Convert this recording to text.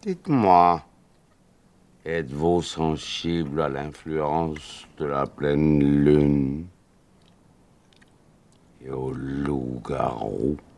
Dites-moi, êtes-vous sensible à l'influence de la pleine lune et au loup-garou?